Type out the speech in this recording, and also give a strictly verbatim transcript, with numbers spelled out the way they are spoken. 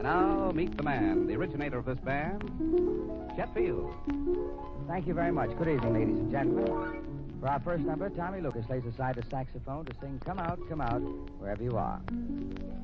And now, meet the man, the originator of this band, Chet Field. Thank you very much. Good evening, ladies and gentlemen. For our first number, Tommy Lucas lays aside the saxophone to sing Come Out, Come Out, wherever you are.